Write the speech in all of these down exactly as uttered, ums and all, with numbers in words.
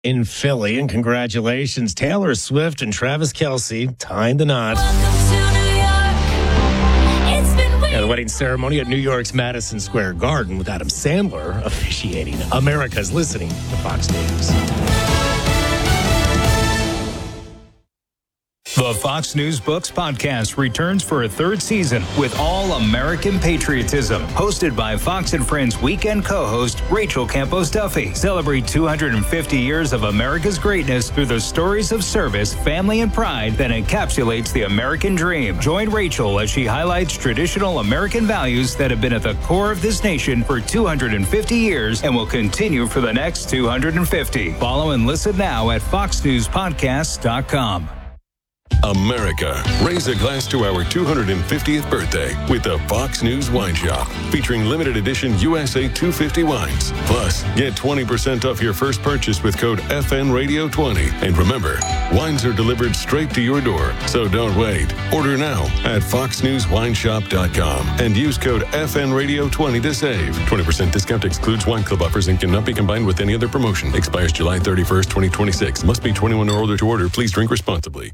in Philly. And congratulations, Taylor Swift and Travis Kelce tying the knot. Yeah, the wedding ceremony at New York's Madison Square Garden with Adam Sandler officiating. America's listening to Fox News. The Fox News Books podcast returns for a third season with all American patriotism. Hosted by Fox and Friends weekend co-host Rachel Campos Duffy. Celebrate two hundred fifty years of America's greatness through the stories of service, family, and pride that encapsulates the American dream. Join Rachel as she highlights traditional American values that have been at the core of this nation for two hundred fifty years and will continue for the next two hundred fifty. Follow and listen now at fox news podcasts dot com. America, raise a glass to our two hundred fiftieth birthday with the Fox News Wine Shop, featuring limited edition U S A two fifty wines. Plus, get twenty percent off your first purchase with code F N Radio twenty. And remember, wines are delivered straight to your door, so don't wait. Order now at fox news wine shop dot com and use code F N Radio twenty to save. twenty percent discount excludes wine club offers and cannot be combined with any other promotion. Expires July thirty-first, twenty twenty-six. Must be twenty-one or older to order. Please drink responsibly.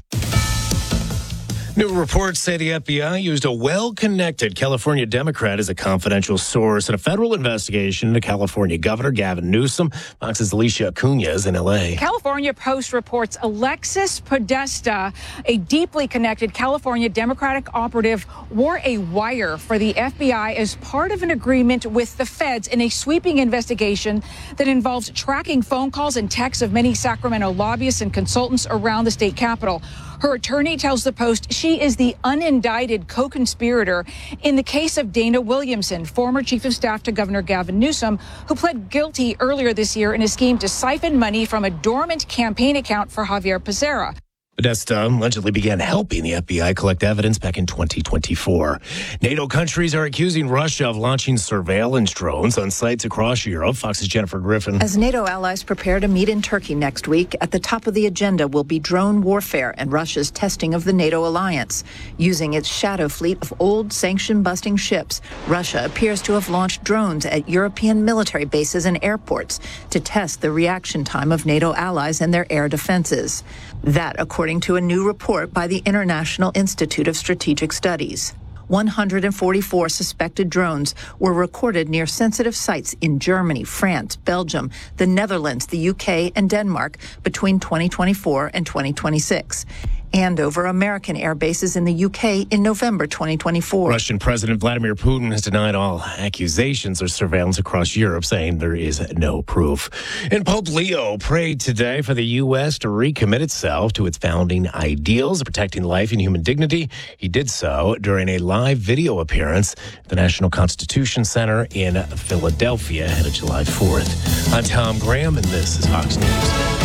New reports say the F B I used a well-connected California Democrat as a confidential source in a federal investigation into California Governor Gavin Newsom. Fox's Alicia Acuna is in L A. California Post reports Alexis Podesta, a deeply connected California Democratic operative, wore a wire for the F B I as part of an agreement with the feds in a sweeping investigation that involves tracking phone calls and texts of many Sacramento lobbyists and consultants around the state capitol. Her attorney tells the Post she is the unindicted co-conspirator in the case of Dana Williamson, former chief of staff to Governor Gavin Newsom, who pled guilty earlier this year in a scheme to siphon money from a dormant campaign account for Javier Becerra. Podesta allegedly began helping the F B I collect evidence back in twenty twenty-four. NATO countries are accusing Russia of launching surveillance drones on sites across Europe. Fox's Jennifer Griffin. As NATO allies prepare to meet in Turkey next week, at the top of the agenda will be drone warfare and Russia's testing of the NATO alliance. Using its shadow fleet of old sanction-busting ships, Russia appears to have launched drones at European military bases and airports to test the reaction time of NATO allies and their air defenses. That, according to a new report by the International Institute of Strategic Studies. one hundred forty-four suspected drones were recorded near sensitive sites in Germany, France, Belgium, the Netherlands, the U K, and Denmark between twenty twenty-four and twenty twenty-six. And over American air bases in the U K in November twenty twenty-four. Russian President Vladimir Putin has denied all accusations of surveillance across Europe, saying there is no proof. And Pope Leo prayed today for the U S to recommit itself to its founding ideals of protecting life and human dignity. He did so during a live video appearance at the National Constitution Center in Philadelphia ahead of July fourth. I'm Tom Graham, and this is Fox News.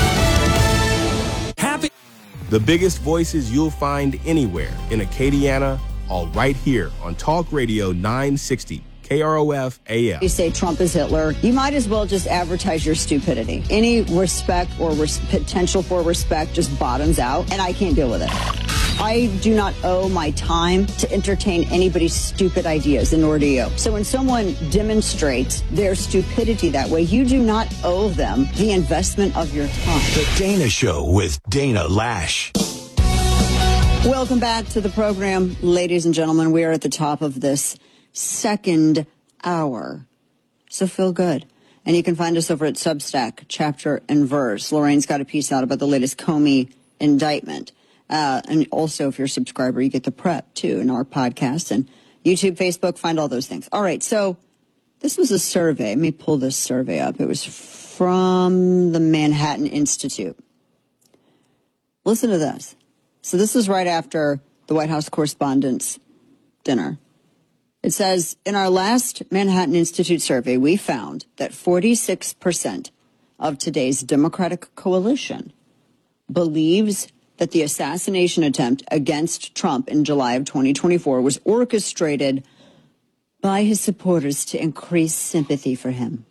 Happy. The biggest voices you'll find anywhere in Acadiana, all right here on Talk Radio nine sixty. K R O F A M. You say Trump is Hitler. You might as well just advertise your stupidity. Any respect or res- potential for respect just bottoms out, and I can't deal with it. I do not owe my time to entertain anybody's stupid ideas, and nor do you. So when someone demonstrates their stupidity that way, you do not owe them the investment of your time. The Dana Show with Dana Lash. Welcome back to the program, ladies and gentlemen. We are at the top of this second hour. So feel good. And you can find us over at Substack, Chapter and Verse. Lorraine's got a piece out about the latest Comey indictment. Uh, and also, if you're a subscriber, you get the prep, too, in our podcast. And YouTube, Facebook, find all those things. All right, so this was a survey. Let me pull this survey up. It was from the Manhattan Institute. Listen to this. So this is right after the White House Correspondents' Dinner. It says, in our last Manhattan Institute survey, we found that forty-six percent of today's Democratic coalition believes that the assassination attempt against Trump in July of twenty twenty-four was orchestrated by his supporters to increase sympathy for him.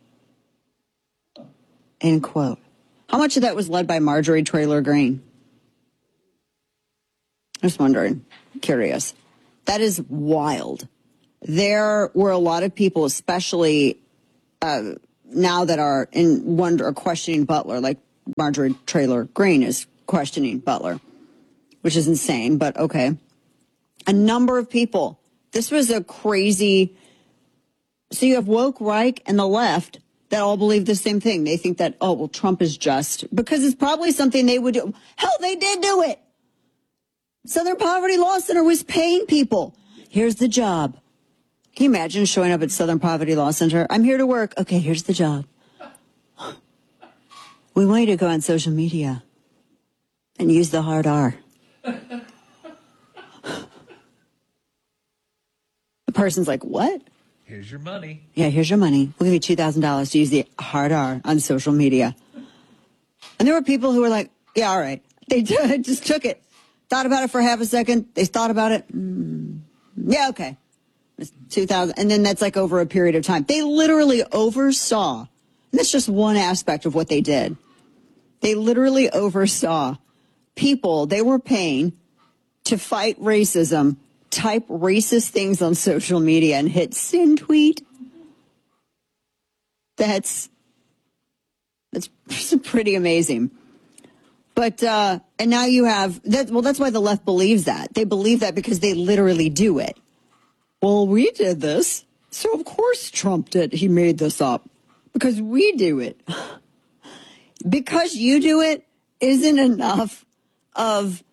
End quote. How much of that was led by Marjorie Taylor Greene? I'm just wondering, curious. That is wild. There were a lot of people, especially uh, now that are in wonder or questioning Butler, like Marjorie Taylor Greene is questioning Butler, which is insane, but okay. A number of people. This was a crazy. So you have woke Reich and the left that all believe the same thing. They think that, oh, well, Trump is just because it's probably something they would do. Hell, they did do it. Southern Poverty Law Center was paying people. Here's the job. Can you imagine showing up at Southern Poverty Law Center? I'm here to work. Okay, here's the job. We want you to go on social media and use the hard R. The person's like, what? Here's your money. Yeah, here's your money. We'll give you two thousand dollars to use the hard R on social media. And there were people who were like, yeah, all right. They just took it. Thought about it for half a second. They thought about it. Mm, yeah, okay. It's two thousand. And then that's like over a period of time. They literally oversaw. And that's just one aspect of what they did. They literally oversaw people they were paying to fight racism, type racist things on social media and hit send tweet. That's, that's pretty amazing. But, uh, and now you have, that. well, that's why the left believes that. They believe that because they literally do it. Well, we did this, so of course Trump did. He made this up because we do it. Because you do it isn't enough of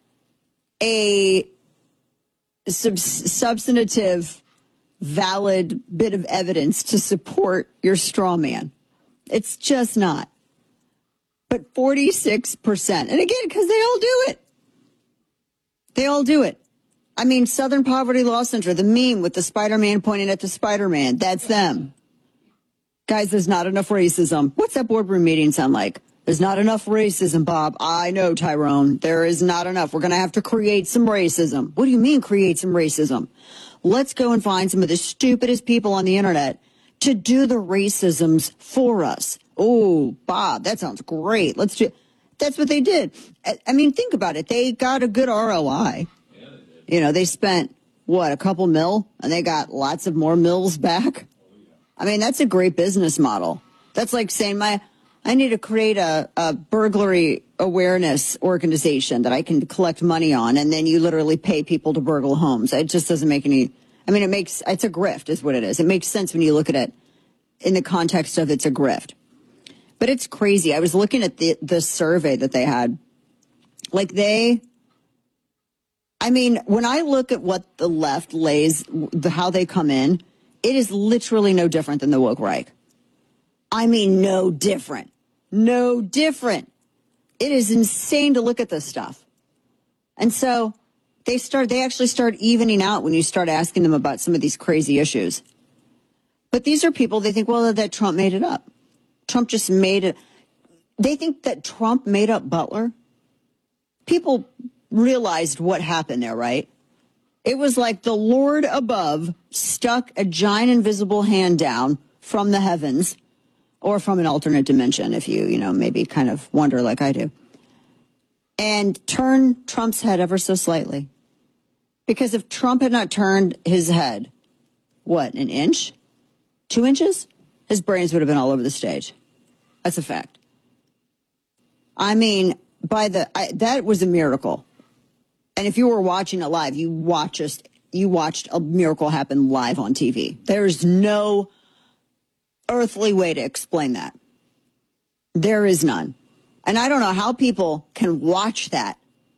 a sub- substantive, valid bit of evidence to support your straw man. It's just not. But forty-six percent, and again, because they all do it. They all do it. I mean, Southern Poverty Law Center, the meme with the Spider-Man pointing at the Spider-Man, that's them. Guys, there's not enough racism. What's that boardroom meeting sound like? There's not enough racism, Bob. I know, Tyrone. There is not enough. We're going to have to create some racism. What do you mean create some racism? Let's go and find some of the stupidest people on the internet to do the racisms for us. Oh, Bob, that sounds great. Let's do. That's what they did. I mean, think about it. They got a good R O I. Yeah, they did. You know, they spent, what, a couple mil, and they got lots of more mills back. Oh, yeah. I mean, that's a great business model. That's like saying, my, I need to create a, a burglary awareness organization that I can collect money on, and then you literally pay people to burgle homes. It just doesn't make any, I mean, it makes, it's a grift is what it is. It makes sense when you look at it in the context of it's a grift. But it's crazy. I was looking at the, the survey that they had. Like they, I mean, when I look at what the left lays, the, how they come in, it is literally no different than the woke Reich. I mean, no different. No different. It is insane to look at this stuff. And so they start, they actually start evening out when you start asking them about some of these crazy issues. But these are people, they think, well, that Trump made it up. Trump just made it. They think that Trump made up Butler. People realized what happened there, right? It was like the Lord above stuck a giant invisible hand down from the heavens or from an alternate dimension, if you, you know, maybe kind of wonder like I do, and turned Trump's head ever so slightly. Because if Trump had not turned his head, what, an inch? Two inches? His brains would have been all over the stage. That's a fact. I mean, by the I, that was a miracle. And if you were watching it live, you watched you watched a miracle happen live on T V. There's no earthly way to explain that. There is none. And I don't know how people can watch that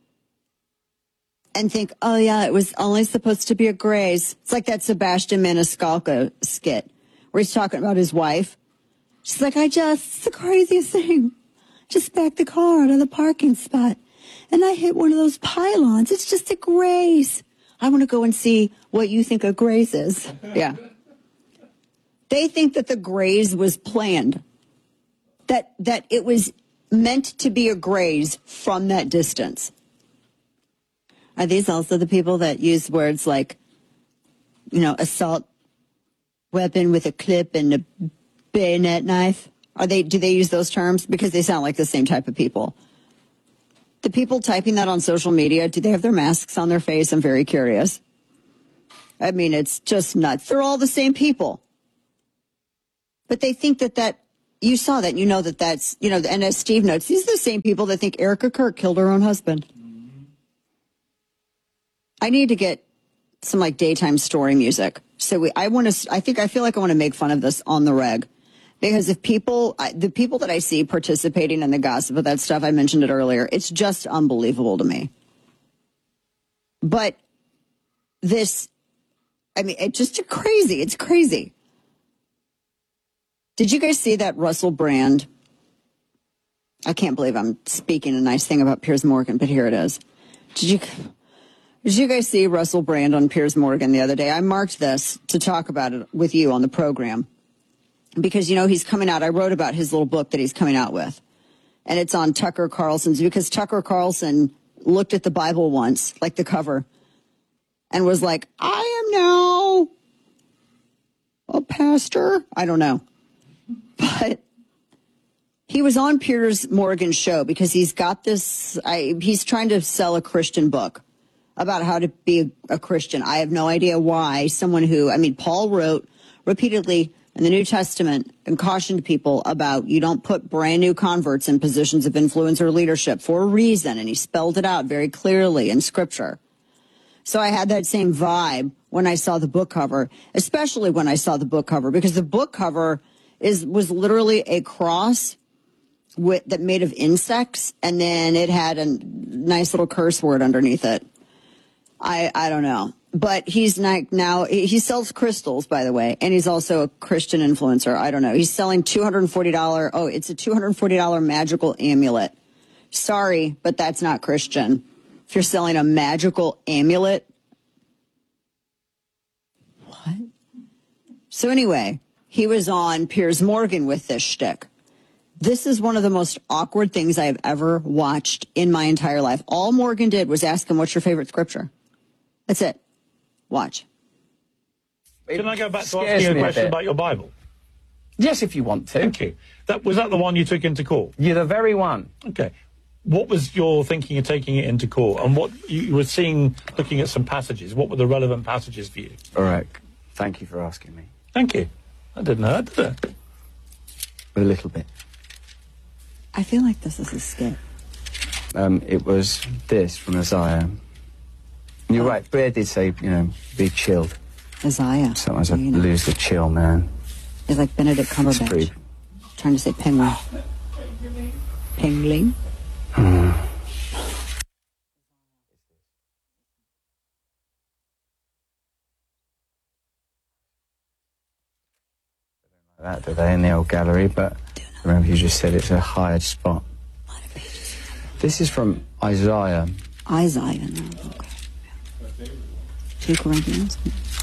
and think, oh, yeah, it was only supposed to be a graze. It's like that Sebastian Maniscalco skit where he's talking about his wife. She's like, I just, it's the craziest thing. Just backed the car out of the parking spot. And I hit one of those pylons. It's just a graze. I want to go and see what you think a graze is. Yeah. They think that the graze was planned. That, that it was meant to be a graze from that distance. Are these also the people that use words like, you know, assault weapon with a clip and a bayonet knife? Are they, do they use those terms? Because they sound like the same type of people. The people typing that on social media, do they have their masks on their face? I'm very curious. I mean, it's just nuts. They're all the same people. But they think that that You saw that. You know that that's, you know, and as Steve notes, these are the same people that think Erica Kirk killed her own husband. I need to get some like daytime story music. So we, I want to, I think, I feel like I want to make fun of this on the reg. Because if people, the people that I see participating in the gossip of that stuff, I mentioned it earlier, it's just unbelievable to me. But this, I mean, it's just crazy. It's crazy. Did you guys see that Russell Brand? I can't believe I'm speaking a nice thing about Piers Morgan, but here it is. Did you, did you guys see Russell Brand on Piers Morgan the other day? I marked this to talk about it with you on the program. Because, you know, he's coming out. I wrote about his little book that he's coming out with. And it's on Tucker Carlson's, because Tucker Carlson looked at the Bible once, like the cover, and was like, I am now a pastor. I don't know. But he was on Piers Morgan's show because he's got this, I, he's trying to sell a Christian book about how to be a Christian. I have no idea why someone who, I mean, Paul wrote repeatedly in the New Testament and cautioned people about you don't put brand new converts in positions of influence or leadership for a reason. And he spelled it out very clearly in Scripture. So I had that same vibe when I saw the book cover, especially when I saw the book cover, because the book cover is was literally a cross with, that made of insects, and then it had a nice little curse word underneath it. I, I don't know. But he's not now, he sells crystals, by the way, and he's also a Christian influencer. I don't know. He's selling two hundred forty dollars. Oh, it's a two hundred forty dollars magical amulet. Sorry, but that's not Christian. If you're selling a magical amulet. What? So anyway, he was on Piers Morgan with this shtick. This is one of the most awkward things I have ever watched in my entire life. All Morgan did was ask him, what's your favorite scripture? That's it. Watch. Can I go back to asking you a question about your Bible? Yes, if you want to. Thank you. That, was that the one you took into court? You're the very one. Okay. What was your thinking of taking it into court? And what you were seeing, looking at some passages, what were the relevant passages for you? All right. Thank you for asking me. Thank you. I didn't know that, did I? A little bit. I feel like this is a skit. Um, it was this from Isaiah. You're right, Blair did say, you know, be chilled. Isaiah. Sometimes I lose the chill, man. It's like Benedict Cumberbatch. Pretty... Trying to say penguin. Penguin? Hmm. That, do they, in the old gallery? But remember, you just said it's a hired spot. This is from Isaiah. Isaiah, no, okay. Two Corinthians.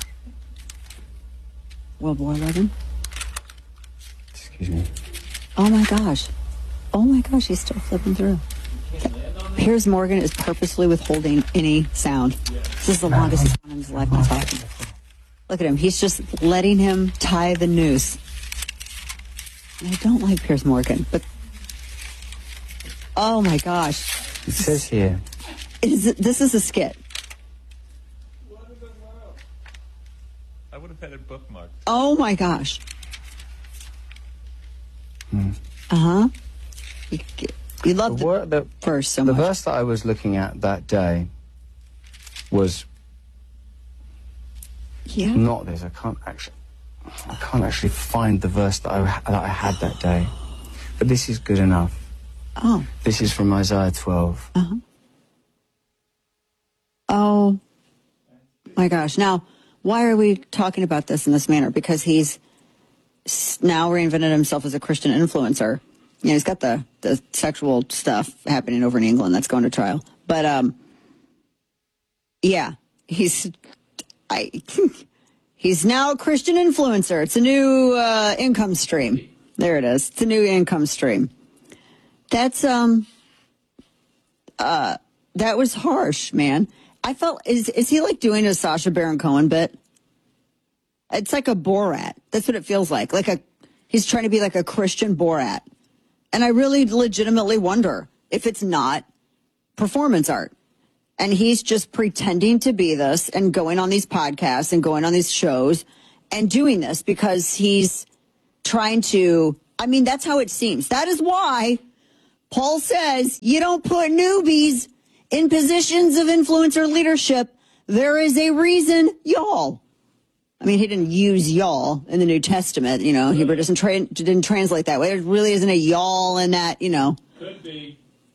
World War Eleven. Excuse me. Oh my gosh. Oh my gosh, he's still flipping through. Piers Morgan is purposely withholding any sound. This is the longest he's gone in his life not talking. Look at him. He's just letting him tie the noose. And I don't like Piers Morgan, but oh my gosh. It says here. It is, this is a skit. I would have had it bookmarked. Oh my gosh. Hmm. Uh-huh. You, you love the, word, the verse so the much. The verse that I was looking at that day was yeah. not this. I can't actually I can't actually find the verse that I, that I had that day. But this is good enough. Oh. This is from Isaiah twelve. Uh-huh. Oh, my gosh. Now, why are we talking about this in this manner? Because he's now reinvented himself as a Christian influencer. You know, he's got the, the sexual stuff happening over in England that's going to trial. But, um, yeah, he's, I, he's now a Christian influencer. It's a new uh, income stream. There it is. It's a new income stream. That's, um, uh, that was harsh, man. I felt, is is he like doing a Sacha Baron Cohen bit? It's like a Borat. That's what it feels like. Like a, he's trying to be like a Christian Borat. And I really legitimately wonder if it's not performance art. And he's just pretending to be this and going on these podcasts and going on these shows and doing this because he's trying to I mean, that's how it seems. That is why Paul says you don't put newbies in positions of influence or leadership. There is a reason, y'all. I mean, he didn't use y'all in the New Testament. You know, Hebrew doesn't tra- didn't translate that way. There really isn't a y'all in that, you know. Could be.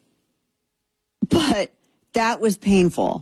But that was painful.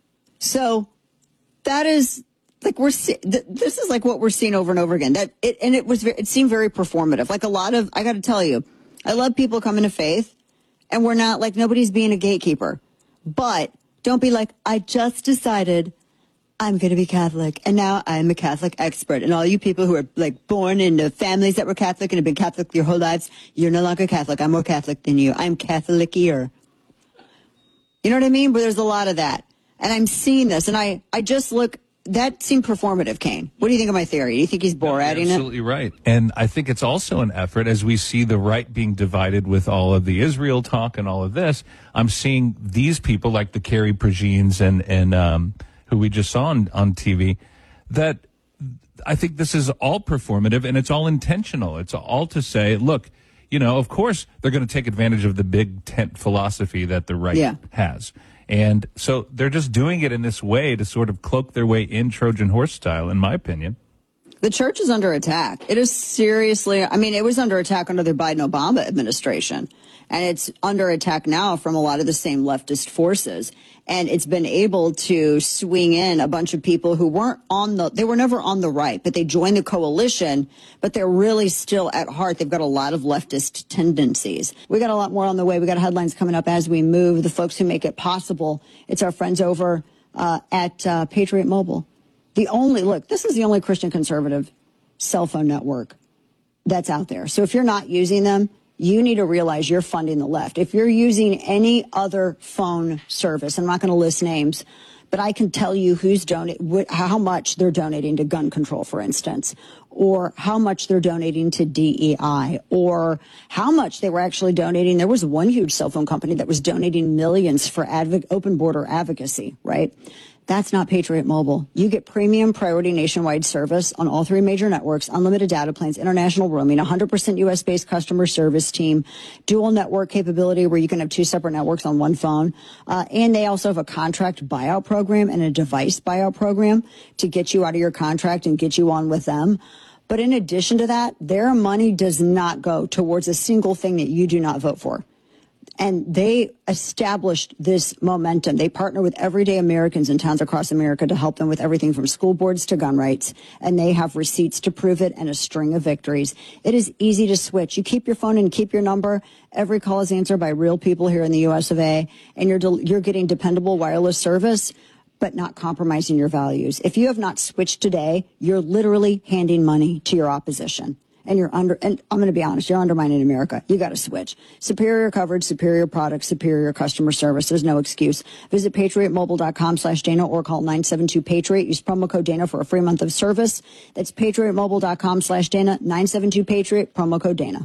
So that is like we're see- th- this is like what we're seeing over and over again. That it and it was it seemed very performative. Like a lot of I got to tell you, I love people coming to faith, and we're not like nobody's being a gatekeeper. But don't be like, I just decided I'm going to be Catholic, and now I'm a Catholic expert. And all you people who are like born into families that were Catholic and have been Catholic your whole lives, you're no longer Catholic. I'm more Catholic than you. I'm Catholicier. You know what I mean? But there's a lot of that. And I'm seeing this, and I, I just look, that seemed performative, Kane. What do you think of my theory? Do you think he's Borating it? Absolutely right. And I think it's also an effort, as we see the right being divided with all of the Israel talk and all of this, I'm seeing these people like the Carrie Prejeans and, and um, who we just saw on, on T V, that I think this is all performative and it's all intentional. It's all to say, look, you know, of course they're going to take advantage of the big tent philosophy that the right yeah. has. And so they're just doing it in this way to sort of cloak their way in Trojan horse style, in my opinion. The church is under attack. It is seriously, I mean, it was under attack under the Biden-Obama administration. And it's under attack now from a lot of the same leftist forces. And it's been able to swing in a bunch of people who weren't on the, they were never on the right, but they joined the coalition, but they're really still at heart. They've got a lot of leftist tendencies. We got a lot more on the way. We got headlines coming up as we move. The folks who make it possible. It's our friends over uh, at uh, Patriot Mobile. The only, look, this is the only Christian conservative cell phone network that's out there. So if you're not using them, you need to realize you're funding the left. If you're using any other phone service, I'm not going to list names, but I can tell you who's donating, how much they're donating to gun control, for instance, or how much they're donating to D E I, or how much they were actually donating. There was one huge cell phone company that was donating millions for adv- open border advocacy, right? That's not Patriot Mobile. You get premium priority nationwide service on all three major networks, unlimited data plans, international roaming, one hundred percent U S-based customer service team, dual network capability where you can have two separate networks on one phone. Uh, and they also have a contract buyout program and a device buyout program to get you out of your contract and get you on with them. But in addition to that, their money does not go towards a single thing that you do not vote for. And they established this momentum. They partner with everyday Americans in towns across America to help them with everything from school boards to gun rights. And they have receipts to prove it and a string of victories. It is easy to switch. You keep your phone and keep your number. Every call is answered by real people here in the U S of A. And you're, del- you're getting dependable wireless service, but not compromising your values. If you have not switched today, you're literally handing money to your opposition. And you're under, and I'm going to be honest, you're undermining America. You got to switch. Superior coverage, superior products, superior customer service. There's no excuse. Visit patriotmobile.com slash Dana or call nine seven two Patriot. Use promo code Dana for a free month of service. That's patriotmobile.com slash Dana, nine seven two Patriot, promo code Dana.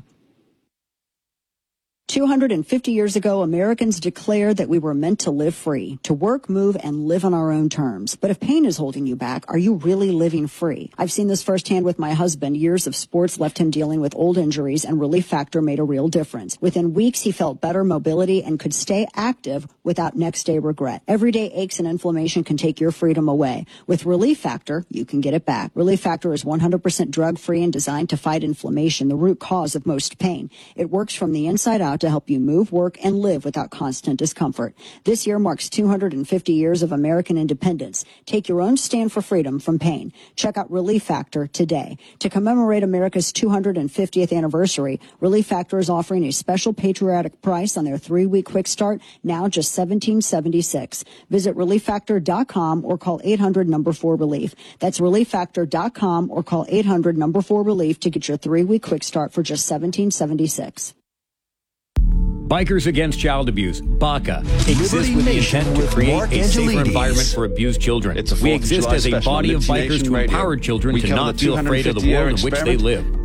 two hundred fifty years ago, Americans declared that we were meant to live free, to work, move, and live on our own terms. But if pain is holding you back, are you really living free? I've seen this firsthand with my husband. Years of sports left him dealing with old injuries, and Relief Factor made a real difference. Within weeks, he felt better mobility and could stay active without next day regret. Everyday aches and inflammation can take your freedom away. With Relief Factor, you can get it back. Relief Factor is one hundred percent drug-free and designed to fight inflammation, the root cause of most pain. It works from the inside out to help you move, work, and live without constant discomfort. This year marks two hundred fifty years of American independence. Take your own stand for freedom from pain. Check out Relief Factor today. To commemorate America's two hundred fiftieth anniversary, Relief Factor is offering a special patriotic price on their three-week quick start, now just seventeen seventy-six. Visit relief factor dot com or call eight hundred number four relief. That's relief factor dot com or call eight hundred number four relief to get your three-week quick start for just seventeen seventy-six. Bikers Against Child Abuse, BACA, exists with the intent to create a safer environment for abused children. We exist as a body of bikers to empower children to not feel afraid of the world in which they live.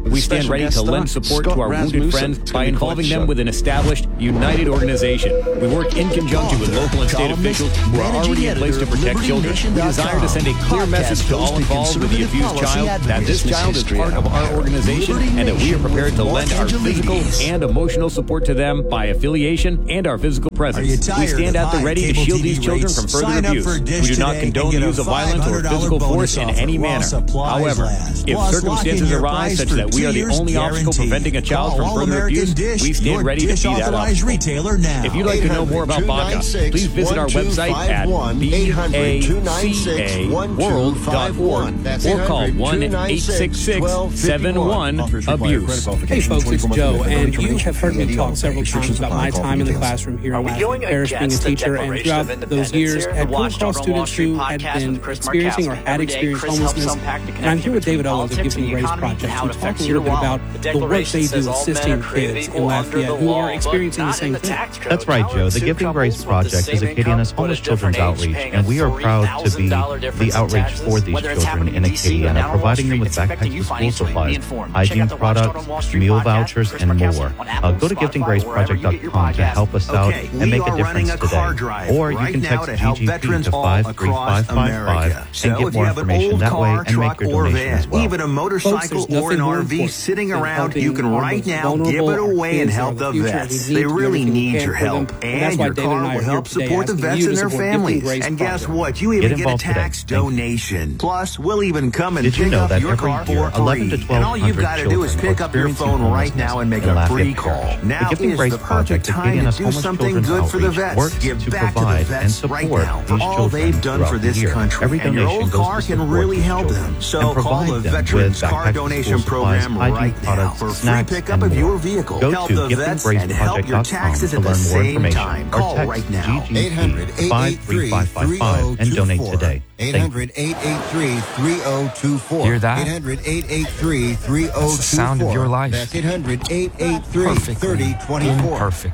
We stand ready to lend support to our wounded friends by involving them with an established, united organization. We work in conjunction with local and state officials who are already in place to protect children. We desire to send a clear message to all involved with the abused child that this child is part of our organization and that we are prepared to lend our physical and emotional support to them by affiliation and our physical presence. We stand at the ready to shield these children from further abuse. We do not condone the use of violence or physical force in any manner. However, if circumstances arise such that we are the only obstacle preventing a child from further abuse, we stand ready to be that obstacle. If you'd like to know more about BACA, please visit our website at B A C A world dot org or call one eight six six, seven one, abuse. Hey folks, it's Joe, and you have heard me talk several times about my time in the classroom here in Lafayette Parish being a teacher, and throughout those years had come across students who had been experiencing or had experienced homelessness. And I'm here with David Owens of Gifting Grace Project to talk a little bit about the work they do assisting kids in Lafayette who are experiencing the same thing. That's right, Joe. The Gifting Grace Project is Acadiana's homeless children's outreach, and we are proud to be the outreach for these children in Acadiana, providing them with backpacks with school supplies, hygiene products, meal vouchers, and more. Uh, go to gifting grace project dot com to help us out and make a difference today. Or you can text G G P to five three five five five and get more information that way and make your donation as well. Even a motorcycle or an R V sitting around, you can right now give it away and help the vets. They really need your help, and your car will help support the vets and their families. And guess what? You even get a tax donation. Plus, we'll even come and pick up your car for free. And all you've got to do is pick up your phone right now and make a free call. Now is the perfect time to do something good for the vets. Give back to the vets right now for all they've done for this country. And your old car can really help them. So call the Veterans Car Donation Program right now for free pickup of your vehicle. Help the vets and help your taxes at the same time. Call right now. eight hundred, eight eight three, three oh two four and donate today. eight hundred, eight eight three, three oh two four. Hear that? eight hundred, eight eight three, three oh two four. That's the sound of your life. That's eight hundred, eight eight three, three oh two four. Perfect.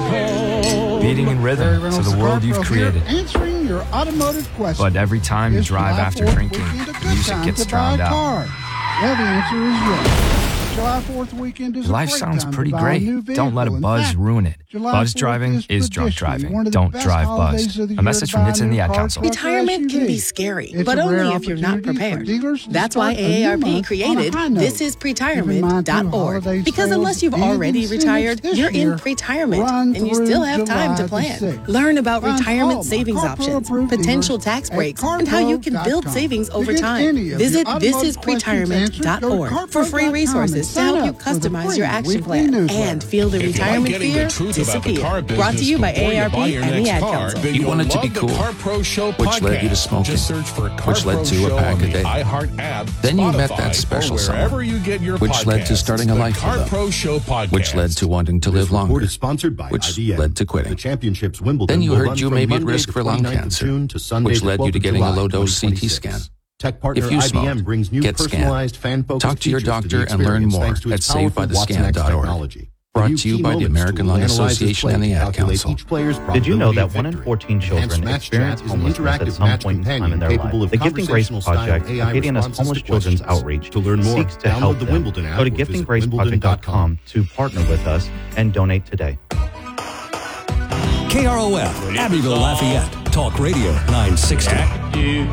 Beating in rhythm to the world you've created. Answering your automotive questions. But every time you drive after drinking, music gets drowned out. Well, the answer is yes. July fourth weekend is Life a great sounds time pretty to buy a great. new vehicle. Don't let a buzz fact, ruin it. July Buzz fourth driving is is drunk traditionally driving. one of the Don't best drive holidays buzzed. of the A year message to from buy a Nits and new the Ad car, Council. truck, or Retirement S U V. can be scary, It's but a rare only if you're not opportunity for prepared. dealers to That's why start a new A A R P month created on a high note. This Is Pretirement dot org. Because sales unless you've and already incentives retired, this you're year in pretirement, run and you through still have time July to the plan. sixth. Learn about Find all retirement my savings CarPro options, approved potential dealers tax at breaks, and how you can carpro build dot com. savings To over get time. any of Visit your this automotive is pretirement dot org questions answered, for free go to resources to carpro dot com help you and sign up for the customize free your action weekly plan newsletter. and feel the If you like retirement getting fear the truth about the disappear. car Brought to business you by before A A R you buy P your and the next Ad car, Council. then You you'll wanted to love be the cool, Car Pro Show which led you to podcast. smoking, Just search for Car which led Pro to a Show pack on a the day. iHeart app, Then you met Spotify, that special or wherever someone, you get your which led to podcasts. starting a The life Car with them, Pro Show podcast. which led to wanting to live longer, Report is sponsored by which I B M. led to quitting. The championships Wimbledon Then you will heard run you from may be at Monday risk the for lung twenty-ninth of cancer, June to Sunday which the led you twelfth to of getting a July, low-dose C T twenty scan. twenty-six. Tech partner If you I B M smoked, brings new get scanned. personalized fan-focused Talk to your features doctor the and learn experience more thanks to at its save by the powerful scan WatsonX dot org. technology. Brought to you by the American Lung Association and the Ad Council. Did you know that one in fourteen children experience homelessness at some point in time in their life? The Gifting Grace Project, Acadiana's homeless children's outreach, To learn more, seeks to download help the them. Wimbledon app Go to or visit gifting grace project dot com to partner with us and donate today. K R O F, Abbeville, Lafayette, Talk Radio nine sixty.